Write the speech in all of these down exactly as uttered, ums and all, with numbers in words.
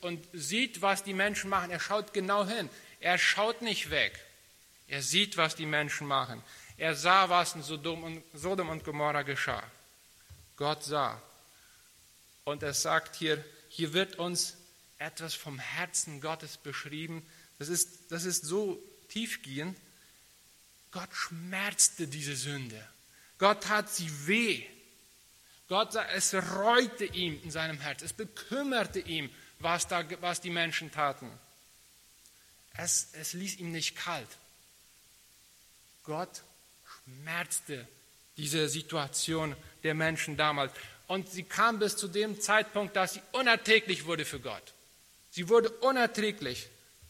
und sieht, was die Menschen machen. Er schaut genau hin. Er schaut nicht weg. Er sieht, was die Menschen machen. Er sah, was in Sodom und, Sodom und Gomorra geschah. Gott sah. Und er sagt hier, hier wird uns etwas vom Herzen Gottes beschrieben. Das ist, das ist so tiefgehend. Gott schmerzte diese Sünde. Gott tat sie weh. Gott, es reute ihm in seinem Herz. Es bekümmerte ihm, was, da, was die Menschen taten. Es, es ließ ihm nicht kalt. Gott schmerzte diese Situation der Menschen damals. Und sie kam bis zu dem Zeitpunkt, dass sie unerträglich wurde für Gott. Sie wurde unerträglich.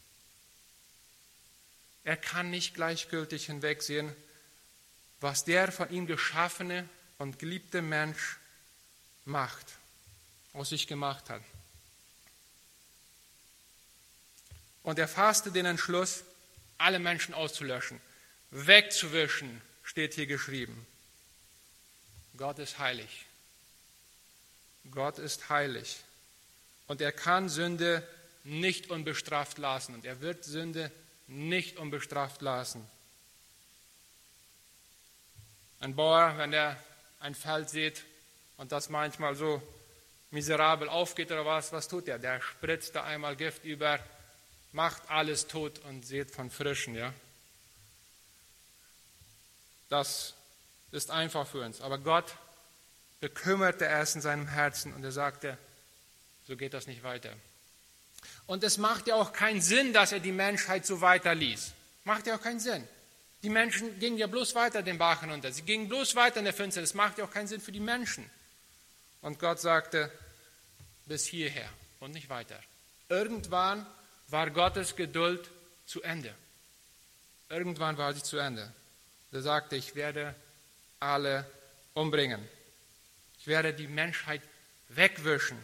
Er kann nicht gleichgültig hinwegsehen, was der von ihm geschaffene und geliebte Mensch macht, aus sich gemacht hat. Und er fasste den Entschluss, alle Menschen auszulöschen, wegzuwischen, steht hier geschrieben. Gott ist heilig. Gott ist heilig. Und er kann Sünde nicht unbestraft lassen. Und er wird Sünde nicht unbestraft lassen. Ein Bauer, wenn er ein Feld sieht und das manchmal so miserabel aufgeht oder was, was tut er? Der spritzt da einmal Gift über, macht alles tot und sät von Frischen. Ja? Das ist einfach für uns. Aber Gott bekümmerte es in seinem Herzen und er sagte, so geht das nicht weiter. Und es macht ja auch keinen Sinn, dass er die Menschheit so weiterließ. Macht ja auch keinen Sinn. Die Menschen gingen ja bloß weiter den Bach hinunter. Sie gingen bloß weiter in der Finsternis. Das macht ja auch keinen Sinn für die Menschen. Und Gott sagte, bis hierher und nicht weiter. Irgendwann war Gottes Geduld zu Ende. Irgendwann war sie zu Ende. Er sagte, ich werde alle umbringen. Ich werde die Menschheit wegwischen.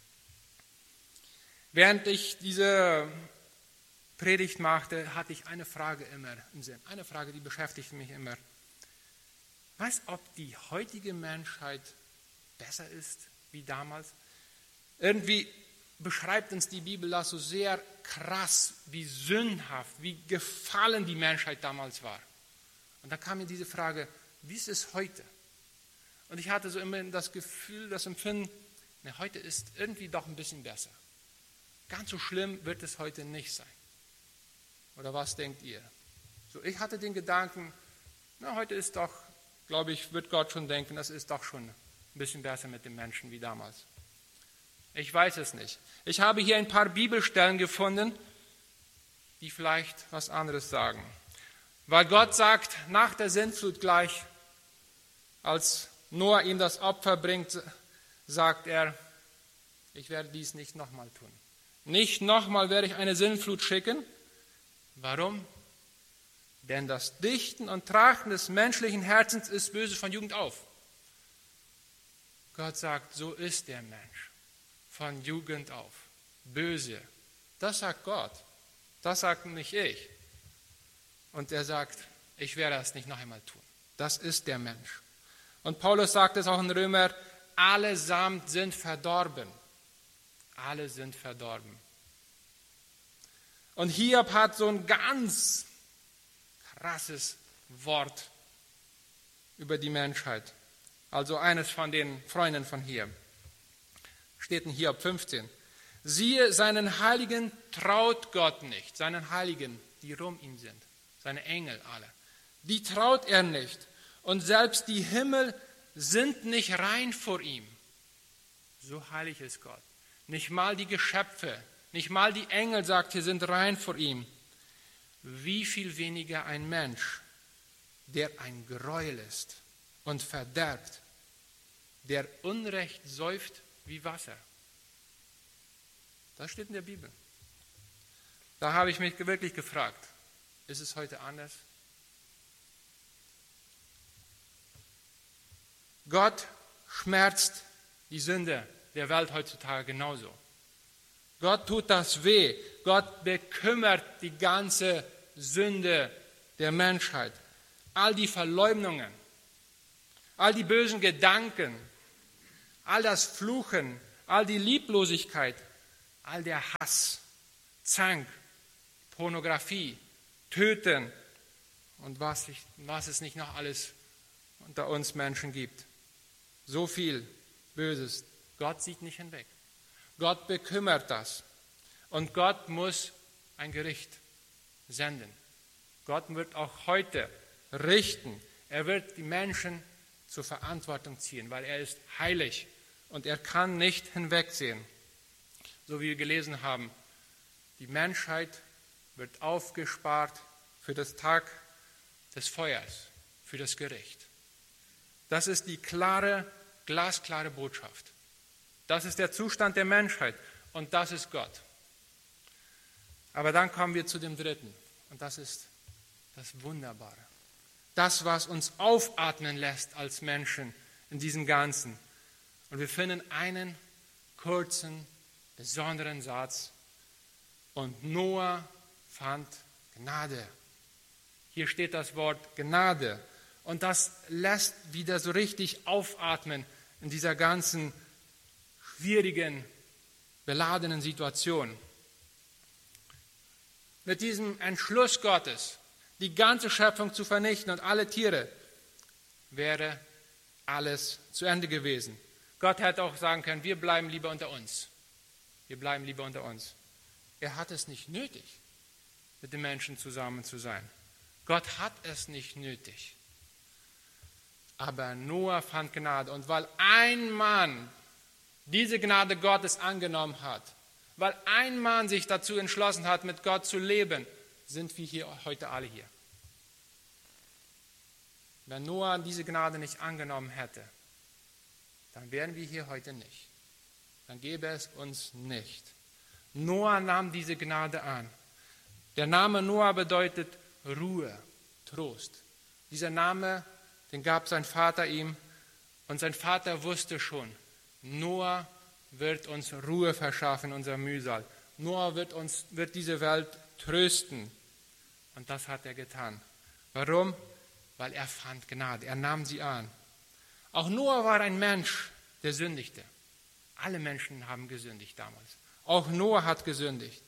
Während ich diese Predigt machte, hatte ich eine Frage immer im Sinn. Eine Frage, die beschäftigte mich immer. Was, ob die heutige Menschheit besser ist wie damals? Irgendwie beschreibt uns die Bibel das so sehr krass, wie sündhaft, wie gefallen die Menschheit damals war. Und dann kam mir diese Frage, wie ist es heute? Und ich hatte so immer das Gefühl, das Empfinden, na, heute ist irgendwie doch ein bisschen besser. Ganz so schlimm wird es heute nicht sein. Oder was denkt ihr? So, ich hatte den Gedanken, na, heute ist doch, glaube ich, wird Gott schon denken, das ist doch schon ein bisschen besser mit den Menschen wie damals. Ich weiß es nicht. Ich habe hier ein paar Bibelstellen gefunden, die vielleicht was anderes sagen. Weil Gott sagt, nach der Sintflut gleich, als Noah ihm das Opfer bringt, sagt er, ich werde dies nicht nochmal tun. Nicht nochmal werde ich eine Sintflut schicken. Warum? Denn das Dichten und Trachten des menschlichen Herzens ist böse von Jugend auf. Gott sagt, so ist der Mensch. Von Jugend auf. Böse. Das sagt Gott. Das sagt nicht ich. Und er sagt, ich werde das nicht noch einmal tun. Das ist der Mensch. Und Paulus sagt es auch in Römer, allesamt sind verdorben. Alle sind verdorben. Und Hiob hat so ein ganz krasses Wort über die Menschheit. Also eines von den Freunden von Hiob. Steht in Hiob fünfzehn. Siehe, seinen Heiligen traut Gott nicht. Seinen Heiligen, die rum ihm sind. Seine Engel alle. Die traut er nicht. Und selbst die Himmel sind nicht rein vor ihm. So heilig ist Gott. Nicht mal die Geschöpfe, nicht mal die Engel, sagt hier, sind rein vor ihm. Wie viel weniger ein Mensch, der ein Gräuel ist und verderbt, der Unrecht säuft wie Wasser. Das steht in der Bibel. Da habe ich mich wirklich gefragt, ist es heute anders? Gott schmerzt die Sünde der Welt heutzutage genauso. Gott tut das weh. Gott bekümmert die ganze Sünde der Menschheit. All die Verleumdungen, all die bösen Gedanken, all das Fluchen, all die Lieblosigkeit, all der Hass, Zank, Pornografie, Töten und was, ich, was es nicht noch alles unter uns Menschen gibt. So viel Böses. Gott sieht nicht hinweg. Gott bekümmert das. Und Gott muss ein Gericht senden. Gott wird auch heute richten. Er wird die Menschen zur Verantwortung ziehen, weil er ist heilig und er kann nicht hinwegsehen. So wie wir gelesen haben, die Menschheit wird aufgespart für das Tag des Feuers, für das Gericht. Das ist die klare, glasklare Botschaft. Das ist der Zustand der Menschheit und das ist Gott. Aber dann kommen wir zu dem Dritten und das ist das Wunderbare. Das, was uns aufatmen lässt als Menschen in diesem Ganzen. Und wir finden einen kurzen, besonderen Satz. Und Noah fand Gnade. Hier steht das Wort Gnade. Und das lässt wieder so richtig aufatmen in dieser ganzen schwierigen, beladenen Situation. Mit diesem Entschluss Gottes, die ganze Schöpfung zu vernichten und alle Tiere, wäre alles zu Ende gewesen. Gott hätte auch sagen können, wir bleiben lieber unter uns. Wir bleiben lieber unter uns. Er hat es nicht nötig, mit den Menschen zusammen zu sein. Gott hat es nicht nötig. Aber Noah fand Gnade. Und weil ein Mann diese Gnade Gottes angenommen hat, weil ein Mann sich dazu entschlossen hat, mit Gott zu leben, sind wir hier heute alle hier. Wenn Noah diese Gnade nicht angenommen hätte, dann wären wir hier heute nicht. Dann gäbe es uns nicht. Noah nahm diese Gnade an. Der Name Noah bedeutet Ruhe, Trost. Dieser Name, den gab sein Vater ihm und sein Vater wusste schon, Noah wird uns Ruhe verschaffen in unserer Mühsal. Noah wird, uns, wird diese Welt trösten. Und das hat er getan. Warum? Weil er fand Gnade. Er nahm sie an. Auch Noah war ein Mensch, der sündigte. Alle Menschen haben gesündigt damals. Auch Noah hat gesündigt.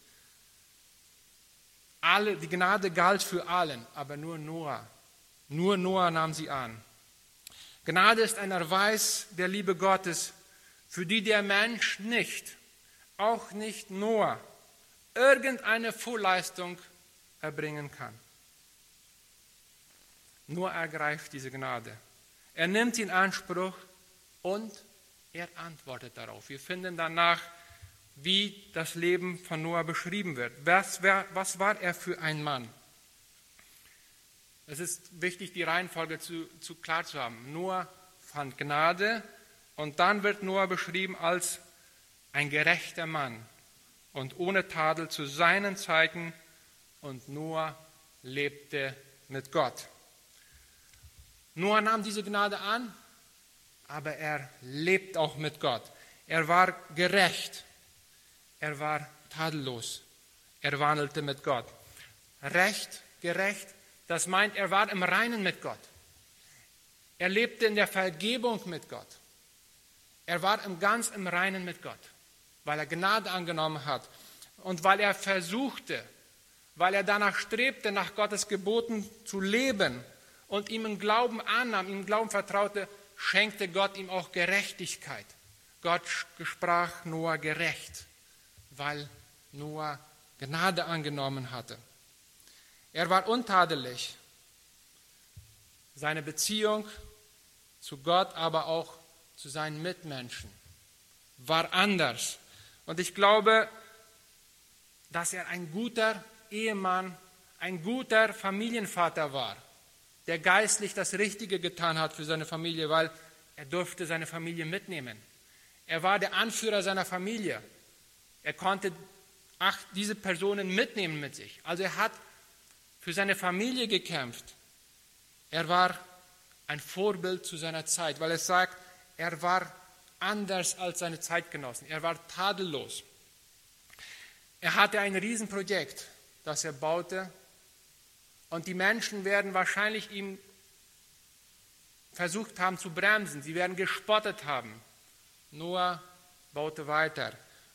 Alle, die Gnade galt für allen, aber nur Noah. Nur Noah nahm sie an. Gnade ist ein Erweis der Liebe Gottes, für die der Mensch nicht, auch nicht Noah, irgendeine Vorleistung erbringen kann. Nur ergreift diese Gnade. Er nimmt sie in Anspruch und er antwortet darauf. Wir finden danach, wie das Leben von Noah beschrieben wird. Was, wer, was war er für ein Mann? Es ist wichtig, die Reihenfolge zu, zu klar zu haben. Noah fand Gnade und dann wird Noah beschrieben als ein gerechter Mann und ohne Tadel zu seinen Zeiten, und Noah lebte mit Gott. Noah nahm diese Gnade an, aber er lebt auch mit Gott. Er war gerecht, er war tadellos, er wandelte mit Gott. Recht, gerecht, das meint, er war im Reinen mit Gott. Er lebte in der Vergebung mit Gott. Er war im ganz im Reinen mit Gott, weil er Gnade angenommen hat und weil er versuchte, weil er danach strebte, nach Gottes Geboten zu leben und ihm im Glauben annahm, ihm im Glauben vertraute, schenkte Gott ihm auch Gerechtigkeit. Gott sprach Noah gerecht, weil Noah Gnade angenommen hatte. Er war untadelig. Seine Beziehung zu Gott, aber auch zu seinen Mitmenschen war anders. Und ich glaube, dass er ein guter Ehemann, ein guter Familienvater war, der geistlich das Richtige getan hat für seine Familie, weil er durfte seine Familie mitnehmen. Er war der Anführer seiner Familie. Er konnte ach, diese Personen mitnehmen mit sich. Also er hat für seine Familie gekämpft. Er war ein Vorbild zu seiner Zeit, weil es sagt, er war anders als seine Zeitgenossen. Er war tadellos. Er hatte ein Riesenprojekt, das er baute, und die Menschen werden wahrscheinlich ihm versucht haben zu bremsen. Sie werden gespottet haben. Noah baute weiter.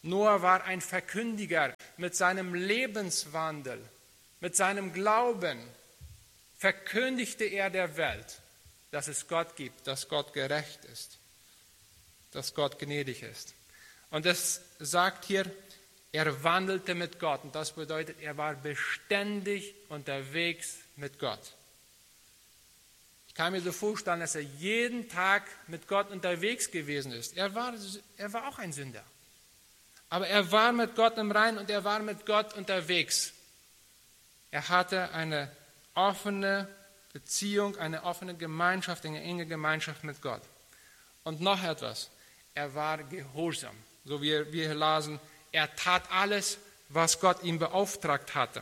Noah war ein Verkündiger. Mit seinem Lebenswandel, mit seinem Glauben verkündigte er der Welt, dass es Gott gibt, dass Gott gerecht ist, dass Gott gnädig ist. Und es sagt hier, er wandelte mit Gott. Und das bedeutet, er war beständig unterwegs mit Gott. Ich kann mir so vorstellen, dass er jeden Tag mit Gott unterwegs gewesen ist. Er war, er war auch ein Sünder. Aber er war mit Gott im Reinen und er war mit Gott unterwegs. Er hatte eine offene Beziehung, eine offene Gemeinschaft, eine enge Gemeinschaft mit Gott. Und noch etwas, er war gehorsam. So wie wir hier lasen, er tat alles, was Gott ihm beauftragt hatte.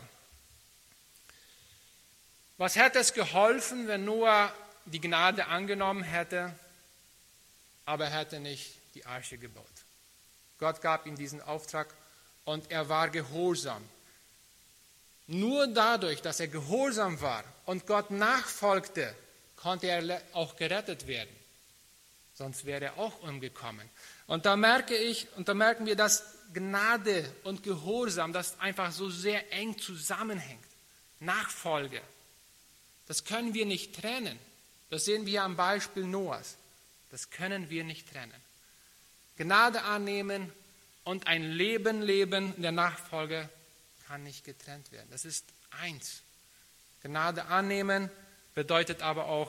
Was hätte es geholfen, wenn Noah die Gnade angenommen hätte, aber er hätte nicht die Arche gebaut? Gott gab ihm diesen Auftrag und er war gehorsam. Nur dadurch, dass er gehorsam war und Gott nachfolgte, konnte er auch gerettet werden. Sonst wäre er auch umgekommen. Und da merke ich, und da merken wir, dass Gnade und Gehorsam, das einfach so sehr eng zusammenhängt. Nachfolge. Das können wir nicht trennen. Das sehen wir am Beispiel Noahs. Das können wir nicht trennen. Gnade annehmen und ein Leben leben in der Nachfolge kann nicht getrennt werden. Das ist eins. Gnade annehmen bedeutet aber auch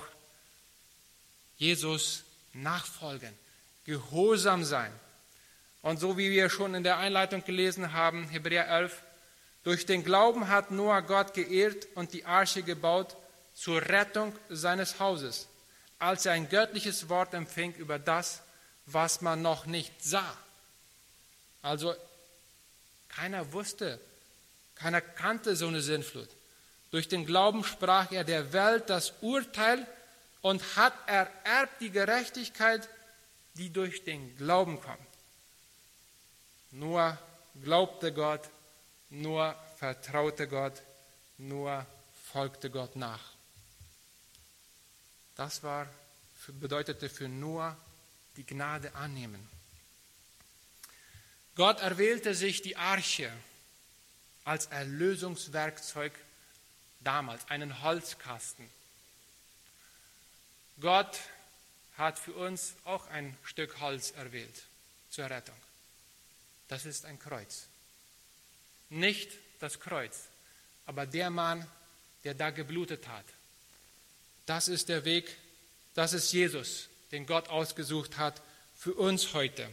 Jesus nachfolgen, gehorsam sein. Und so wie wir schon in der Einleitung gelesen haben, Hebräer elf, durch den Glauben hat Noah Gott geehrt und die Arche gebaut zur Rettung seines Hauses, als er ein göttliches Wort empfing über das, was man noch nicht sah. Also keiner wusste, keiner kannte so eine Sintflut. Durch den Glauben sprach er der Welt das Urteil und hat ererbt die Gerechtigkeit, die durch den Glauben kommt. Nur glaubte Gott, nur vertraute Gott, nur folgte Gott nach. Das war, bedeutete für Noah die Gnade annehmen. Gott erwählte sich die Arche als Erlösungswerkzeug damals, einen Holzkasten. Gott hat für uns auch ein Stück Holz erwählt zur Rettung. Das ist ein Kreuz. Nicht das Kreuz, aber der Mann, der da geblutet hat. Das ist der Weg, das ist Jesus, den Gott ausgesucht hat für uns heute.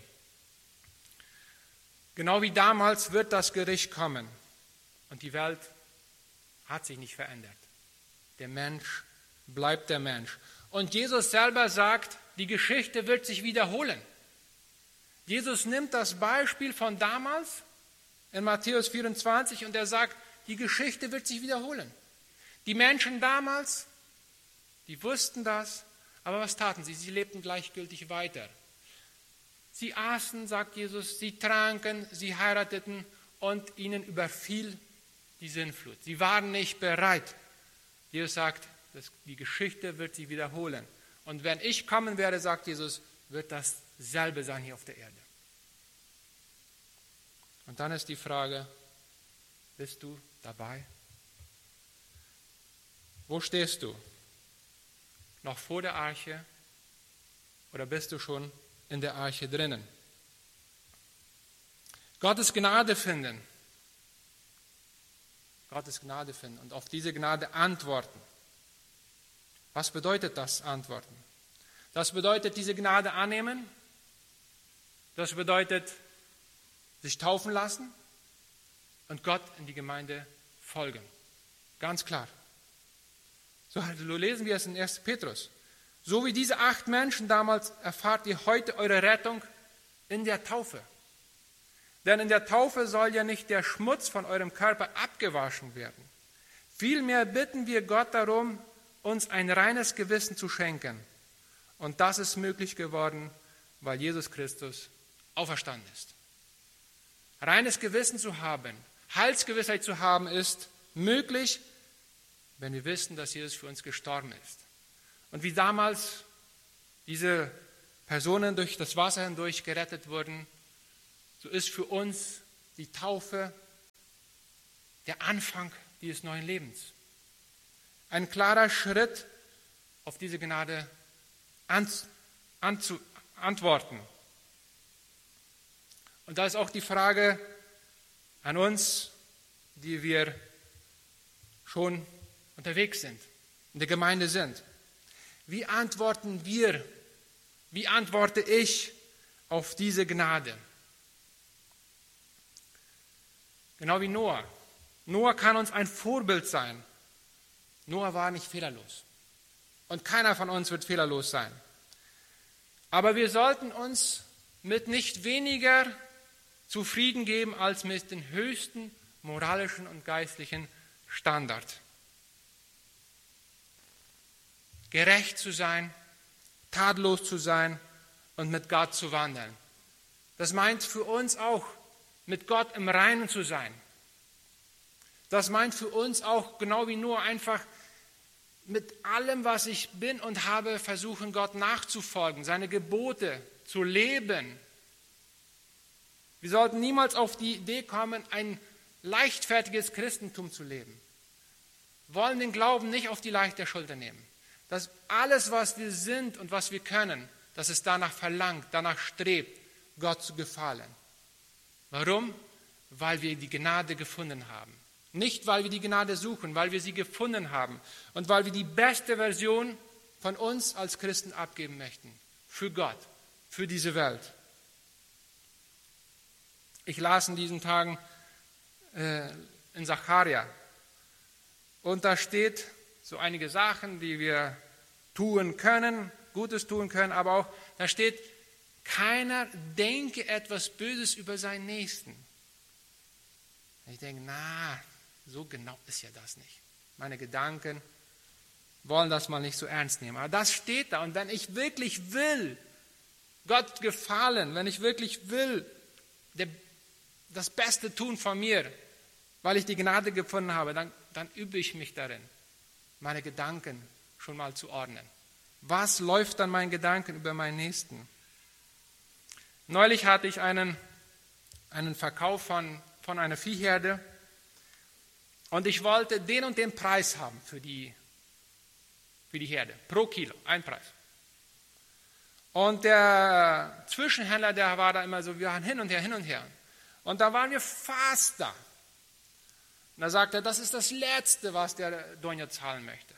Genau wie damals wird das Gericht kommen und die Welt hat sich nicht verändert. Der Mensch bleibt der Mensch. Und Jesus selber sagt, die Geschichte wird sich wiederholen. Jesus nimmt das Beispiel von damals in Matthäus vierundzwanzig und er sagt, die Geschichte wird sich wiederholen. Die Menschen damals, die wussten das, aber was taten sie? Sie lebten gleichgültig weiter. Sie aßen, sagt Jesus, sie tranken, sie heirateten und ihnen überfiel die Sintflut. Sie waren nicht bereit. Jesus sagt, dass die Geschichte wird sich wiederholen. Und wenn ich kommen werde, sagt Jesus, wird dasselbe sein hier auf der Erde. Und dann ist die Frage, bist du dabei? Wo stehst du? Noch vor der Arche oder bist du schon in der Arche drinnen? Gottes Gnade finden. Gottes Gnade finden und auf diese Gnade antworten. Was bedeutet das, antworten? Das bedeutet, diese Gnade annehmen. Das bedeutet, sich taufen lassen und Gott in die Gemeinde folgen. Ganz klar. So lesen wir es in ersten Petrus. So wie diese acht Menschen damals erfahrt ihr heute eure Rettung in der Taufe. Denn in der Taufe soll ja nicht der Schmutz von eurem Körper abgewaschen werden. Vielmehr bitten wir Gott darum, uns ein reines Gewissen zu schenken. Und das ist möglich geworden, weil Jesus Christus auferstanden ist. Reines Gewissen zu haben, Heilsgewissheit zu haben, ist möglich, wenn wir wissen, dass Jesus für uns gestorben ist. Und wie damals diese Personen durch das Wasser hindurch gerettet wurden, so ist für uns die Taufe der Anfang dieses neuen Lebens. Ein klarer Schritt, auf diese Gnade zu antworten. Und da ist auch die Frage an uns, die wir schon unterwegs sind, in der Gemeinde sind. Wie antworten wir, wie antworte ich auf diese Gnade? Genau wie Noah. Noah kann uns ein Vorbild sein. Noah war nicht fehlerlos. Und keiner von uns wird fehlerlos sein. Aber wir sollten uns mit nicht weniger zufrieden geben als mit dem höchsten moralischen und geistlichen Standard. Gerecht zu sein, tadellos zu sein und mit Gott zu wandeln. Das meint für uns auch, mit Gott im Reinen zu sein. Das meint für uns auch, genau wie nur einfach mit allem, was ich bin und habe, versuchen, Gott nachzufolgen, seine Gebote zu leben. Wir sollten niemals auf die Idee kommen, ein leichtfertiges Christentum zu leben. Wir wollen den Glauben nicht auf die leichte Schulter nehmen. Dass alles, was wir sind und was wir können, dass es danach verlangt, danach strebt, Gott zu gefallen. Warum? Weil wir die Gnade gefunden haben. Nicht, weil wir die Gnade suchen, weil wir sie gefunden haben und weil wir die beste Version von uns als Christen abgeben möchten. Für Gott, für diese Welt. Ich las in diesen Tagen äh, in Sacharja und da steht so einige Sachen, die wir tun können, Gutes tun können, aber auch, da steht, keiner denke etwas Böses über seinen Nächsten. Ich denke, na, so genau ist ja das nicht. Meine Gedanken wollen das mal nicht so ernst nehmen. Aber das steht da. Und wenn ich wirklich will, Gott gefallen, wenn ich wirklich will, der, das Beste tun von mir, weil ich die Gnade gefunden habe, dann, dann übe ich mich darin, meine Gedanken schon mal zu ordnen. Was läuft dann meinen Gedanken über meinen Nächsten? Neulich hatte ich einen, einen Verkauf von, von einer Viehherde und ich wollte den und den Preis haben für die, für die Herde, pro Kilo, ein Preis. Und der Zwischenhändler, der war da immer so, wir waren hin und her, hin und her. Und da waren wir fast da. Und da sagte er, das ist das Letzte, was der Dueño zahlen möchte.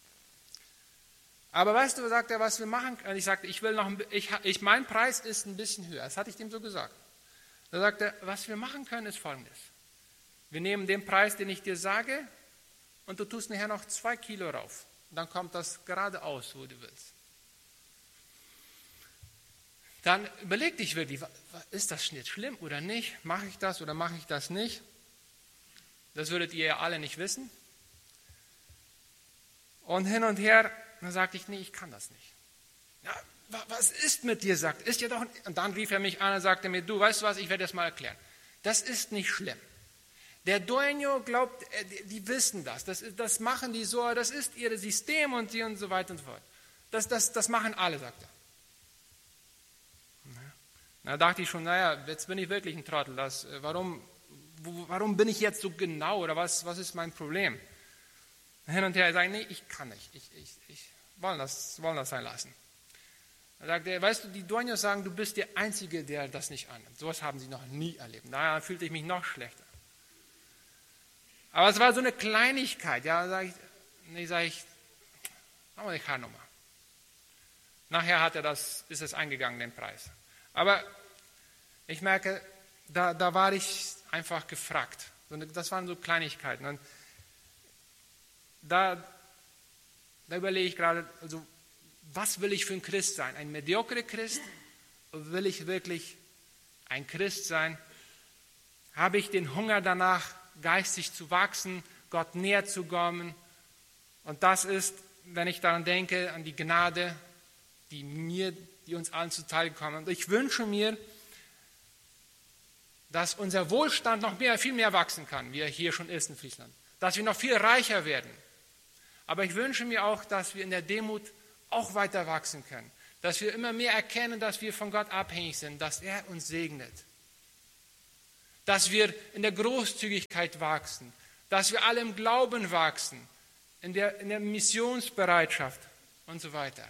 Aber weißt du, sagt er, was wir machen können? Ich sagte, ich will noch, ein, ich, ich, mein Preis ist ein bisschen höher. Das hatte ich dem so gesagt. Da sagt er, was wir machen können, ist Folgendes. Wir nehmen den Preis, den ich dir sage, und du tust nachher noch zwei Kilo rauf. Und dann kommt das gerade aus, wo du willst. Dann überleg dich wirklich, ist das jetzt schlimm oder nicht? Mache ich das oder mache ich das nicht? Das würdet ihr ja alle nicht wissen. Und hin und her, dann sagte ich, nee, ich kann das nicht. Ja, was ist mit dir, sagt, ist ja doch, und dann rief er mich an und sagte mir, du, weißt du was, ich werde das mal erklären. Das ist nicht schlimm. Der Dueño glaubt, die wissen das, das, das machen die so, das ist ihr System und die und so weiter und so fort. Das, das, das machen alle, sagt er. Da dachte ich schon, naja, jetzt bin ich wirklich ein Trottel. Das, warum, wo, warum bin ich jetzt so genau oder was, was ist mein Problem? Hin und her sagen, nee, ich kann nicht, ich, ich, ich wollen das, wollen das sein lassen. Da sagt er, weißt du, die Dueños sagen, du bist der Einzige, der das nicht annimmt. Sowas haben sie noch nie erlebt. Daher fühlte ich mich noch schlechter. Aber es war so eine Kleinigkeit. Ja, sage ich, nee, sage ich, machen wir die Haarnummer. Nachher hat er das, ist es eingegangen, den Preis. Aber ich merke, da, da war ich einfach gefragt. Das waren so Kleinigkeiten. Und da, da überlege ich gerade, also, was will ich für ein Christ sein? Ein mediokrer Christ? Oder will ich wirklich ein Christ sein? Habe ich den Hunger danach, geistig zu wachsen, Gott näher zu kommen? Und das ist, wenn ich daran denke, an die Gnade, die mir, die uns allen zuteil kommen. Und ich wünsche mir, dass unser Wohlstand noch mehr, viel mehr wachsen kann, wie er hier schon ist in Friesland. Dass wir noch viel reicher werden. Aber ich wünsche mir auch, dass wir in der Demut auch weiter wachsen können. Dass wir immer mehr erkennen, dass wir von Gott abhängig sind, dass er uns segnet. dass wir in der Großzügigkeit wachsen, dass wir alle im Glauben wachsen, in der, in der Missionsbereitschaft und so weiter.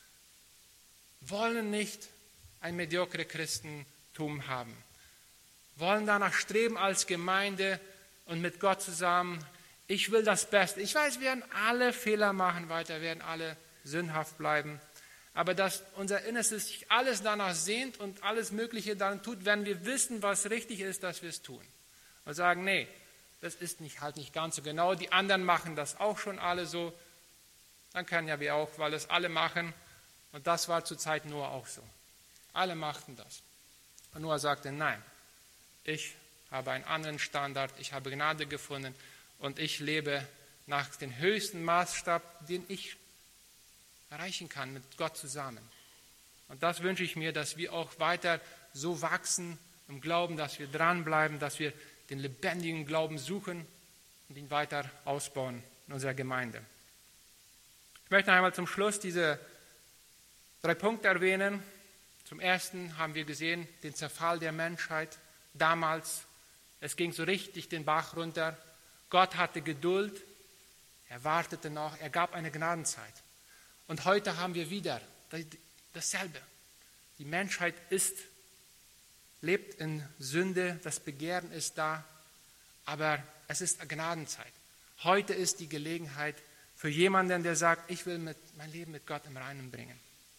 Wollen nicht ein mediokre Christentum haben. Wollen danach streben als Gemeinde und mit Gott zusammen. Ich will das Beste. Ich weiß, wir werden alle Fehler machen weiter, werden alle sündhaft bleiben. Aber dass unser Innerstes sich alles danach sehnt und alles Mögliche dann tut, wenn wir wissen, was richtig ist, dass wir es tun. Und sagen, nee, das ist nicht, halt nicht ganz so genau. Die anderen machen das auch schon alle so. Dann können ja wir auch, weil es alle machen. Und das war zur Zeit Noah auch so. Alle machten das. Und Noah sagte, nein, ich habe einen anderen Standard, ich habe Gnade gefunden und ich lebe nach dem höchsten Maßstab, den ich erreichen kann mit Gott zusammen. Und das wünsche ich mir, dass wir auch weiter so wachsen im Glauben, dass wir dranbleiben, dass wir den lebendigen Glauben suchen und ihn weiter ausbauen in unserer Gemeinde. Ich möchte einmal zum Schluss diese drei Punkte erwähnen. Zum Ersten haben wir gesehen den Zerfall der Menschheit damals. Es ging so richtig den Bach runter. Gott hatte Geduld, er wartete noch, er gab eine Gnadenzeit. Und heute haben wir wieder dasselbe. Die Menschheit ist, lebt in Sünde, das Begehren ist da, aber es ist eine Gnadenzeit. Heute ist die Gelegenheit für jemanden, der sagt, ich will mit, mein Leben mit Gott im Reinen bringen.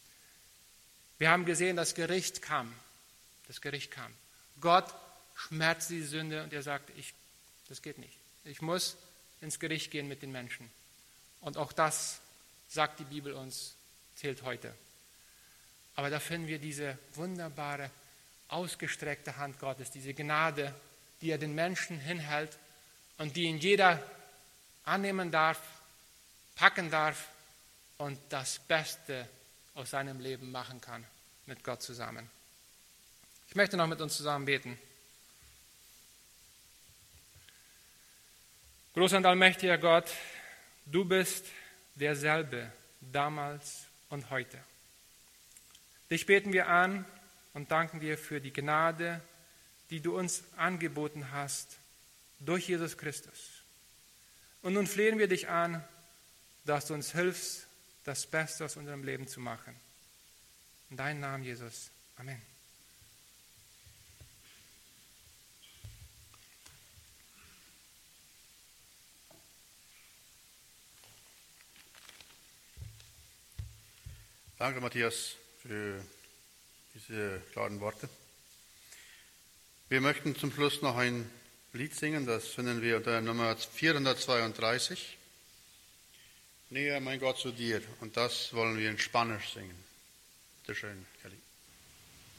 Wir haben gesehen, das Gericht kam. Das Gericht kam. Gott schmerzt die Sünde und er sagt, ich, das geht nicht. Ich muss ins Gericht gehen mit den Menschen. Und auch das, sagt die Bibel uns, zählt heute. Aber da finden wir diese wunderbare, ausgestreckte Hand Gottes, diese Gnade, die er den Menschen hinhält und die ihn jeder annehmen darf, packen darf und das Beste aus seinem Leben machen kann mit Gott zusammen. Ich möchte noch mit uns zusammen beten. Großer und allmächtiger Gott, du bist derselbe damals und heute. Dich beten wir an und danken dir für die Gnade, die du uns angeboten hast durch Jesus Christus. Und nun flehen wir dich an, dass du uns hilfst, das Beste aus unserem Leben zu machen. In deinem Namen, Jesus. Amen. Danke, Matthias, für diese klaren Worte. Wir möchten zum Schluss noch ein Lied singen, das finden wir unter Nummer vierhundertzweiunddreißig. Näher, mein Gott, zu dir. Und das wollen wir in Spanisch singen. Bitte schön, Kelly.